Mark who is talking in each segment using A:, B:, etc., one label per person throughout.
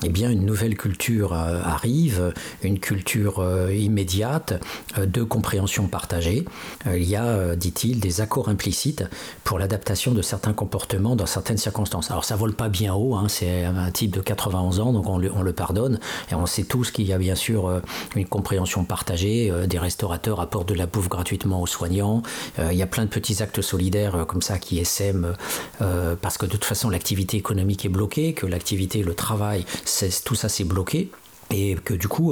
A: eh bien une nouvelle culture arrive, une culture immédiate de compréhension partagée. Il y a, dit-il, des accords implicites pour l'adaptation de certains comportements dans certaines circonstances. Alors ça vole pas bien haut, hein, c'est un type de 91 ans, donc on le pardonne, et on sait tous qu'il y a bien sûr une compréhension partagée, des restaurateurs apportent de la bouffe gratuitement aux soignants, il y a plein de petits actes solidaires comme ça qui essaiment, parce que de toute façon l'activité économique est bloquée, que l'activité, le travail, tout ça c'est bloqué. Et que du coup,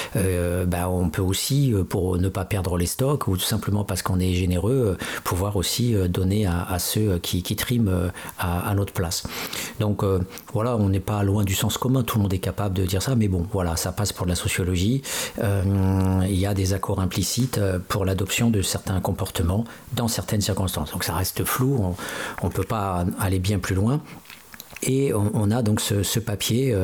A: on peut aussi, pour ne pas perdre les stocks, ou tout simplement parce qu'on est généreux, pouvoir aussi donner à ceux qui triment à notre place. Donc voilà, on n'est pas loin du sens commun, tout le monde est capable de dire ça, mais bon, voilà, ça passe pour de la sociologie. Il y a des accords implicites pour l'adoption de certains comportements dans certaines circonstances. Donc ça reste flou, on ne peut pas aller bien plus loin. Et on a donc ce papier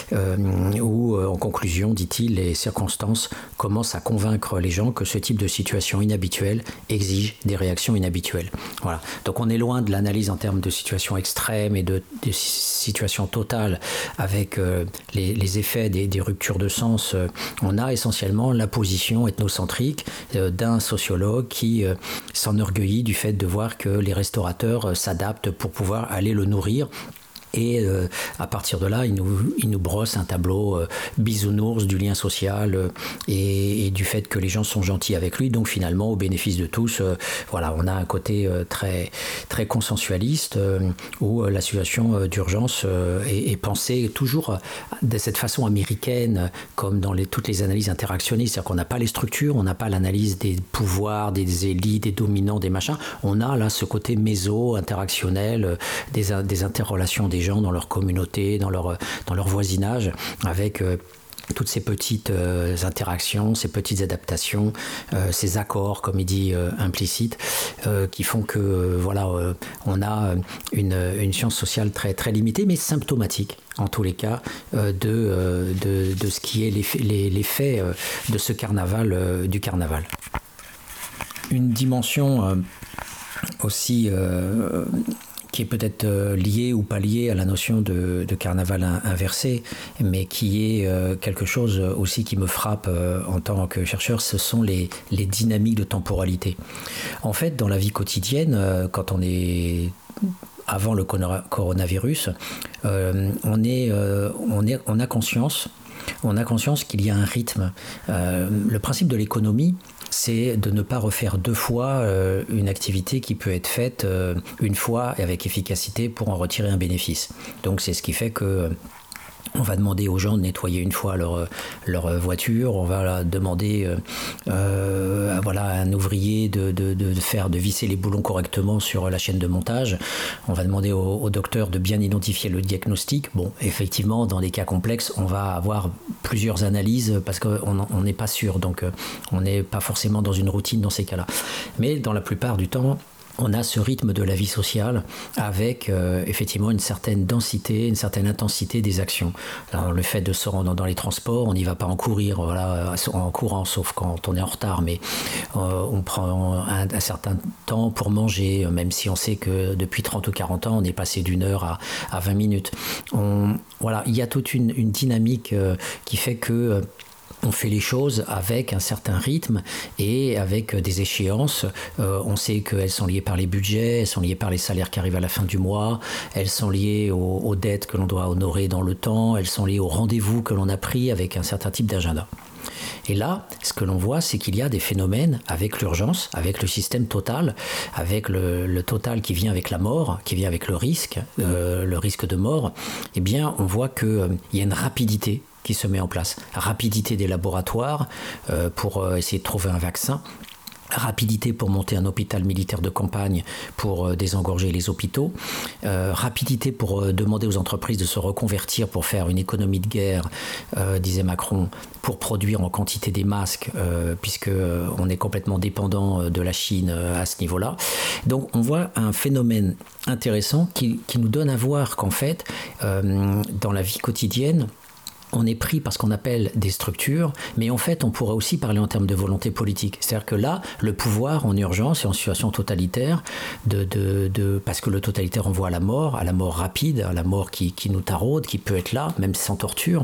A: où, en conclusion, dit-il, les circonstances commencent à convaincre les gens que ce type de situation inhabituelle exige des réactions inhabituelles. Voilà. Donc on est loin de l'analyse en termes de situation extrême et de situation totale avec les effets des ruptures de sens. On a essentiellement la position ethnocentrique d'un sociologue qui s'enorgueillit du fait de voir que les restaurateurs s'adaptent pour pouvoir aller le nourrir. Et à partir de là, il nous brosse un tableau bisounours du lien social et du fait que les gens sont gentils avec lui. Donc finalement, au bénéfice de tous, voilà, on a un côté très, très consensualiste où la situation d'urgence est pensée toujours de cette façon américaine, comme dans toutes les analyses interactionnistes. C'est-à-dire qu'on n'a pas les structures, on n'a pas l'analyse des pouvoirs, des élites, des dominants, des machins. On a là ce côté méso-interactionnel, des interrelations des gens dans leur communauté, dans leur voisinage, avec toutes ces petites interactions, ces petites adaptations, ces accords, comme il dit, implicites, qui font que on a une science sociale très, très limitée, mais symptomatique, en tous les cas, de ce qui est l'effet de ce carnaval, du carnaval. Une dimension aussi qui est peut-être lié ou pas lié à la notion de carnaval inversé, mais qui est quelque chose aussi qui me frappe en tant que chercheur, ce sont les dynamiques de temporalité. En fait, dans la vie quotidienne, quand on est avant le coronavirus, on a conscience qu'il y a un rythme. Le principe de l'économie, c'est de ne pas refaire deux fois une activité qui peut être faite une fois et avec efficacité pour en retirer un bénéfice. Donc c'est ce qui fait que on va demander aux gens de nettoyer une fois leur voiture, on va demander à un ouvrier de visser les boulons correctement sur la chaîne de montage, on va demander au docteur de bien identifier le diagnostic. Bon, effectivement, dans des cas complexes, on va avoir plusieurs analyses parce qu'on n'est pas sûr, donc on n'est pas forcément dans une routine dans ces cas-là. Mais dans la plupart du temps, on a ce rythme de la vie sociale avec effectivement une certaine densité, une certaine intensité des actions. Alors, le fait de se rendre dans les transports, on n'y va pas en courant, sauf quand on est en retard, mais on prend un certain temps pour manger, même si on sait que depuis 30 ou 40 ans, on est passé d'une heure à 20 minutes. Il y a toute une dynamique qui fait que on fait les choses avec un certain rythme et avec des échéances. On sait qu'elles sont liées par les budgets, elles sont liées par les salaires qui arrivent à la fin du mois, elles sont liées aux dettes que l'on doit honorer dans le temps, elles sont liées aux rendez-vous que l'on a pris avec un certain type d'agenda. Et là, ce que l'on voit, c'est qu'il y a des phénomènes avec l'urgence, avec le système total, avec le total qui vient avec la mort, qui vient avec le risque de mort. Eh bien, on voit qu'il y a une rapidité qui se met en place. Rapidité des laboratoires pour essayer de trouver un vaccin. Rapidité pour monter un hôpital militaire de campagne pour désengorger les hôpitaux, rapidité pour demander aux entreprises de se reconvertir pour faire une économie de guerre, disait Macron, pour produire en quantité des masques, puisqu'on est complètement dépendant de la Chine à ce niveau-là. Donc on voit un phénomène intéressant qui nous donne à voir qu'en fait, dans la vie quotidienne, on est pris par ce qu'on appelle des structures, mais en fait, on pourrait aussi parler en termes de volonté politique. C'est-à-dire que là, le pouvoir en urgence et en situation totalitaire, parce que le totalitaire envoie à la mort rapide, à la mort qui nous taraude, qui peut être là, même sans torture,